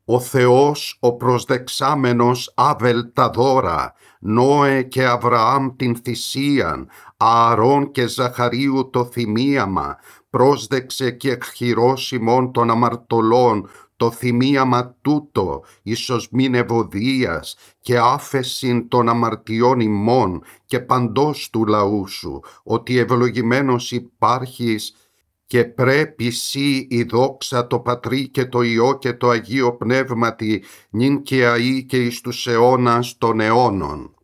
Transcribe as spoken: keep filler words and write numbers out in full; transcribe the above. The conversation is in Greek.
Ο Θεός ο προσδεξάμενος Άβελ τα δώρα, Νόε και Αβραάμ την θυσίαν, Ααρών και Ζαχαρίου το θυμίαμα, πρόσδεξε και εκχειρός ημών των αμαρτωλών, το θυμίαμα τούτο, ίσως μην ευωδίας και άφεσιν των αμαρτιών ημών και παντός του λαού σου, ότι ευλογημένος υπάρχεις και πρέπει σύ η δόξα το Πατρί και το Υιό και το Αγίο Πνεύματι, νυν και αεί και εις τους αιώνας των αιώνων.